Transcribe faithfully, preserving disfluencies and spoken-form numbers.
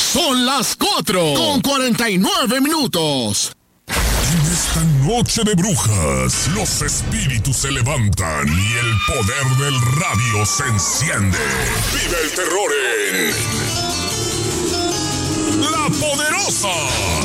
Son las cuatro con cuarenta y nueve minutos. En esta noche de brujas, los espíritus se levantan y el poder del radio se enciende. Vive el terror en La Poderosa.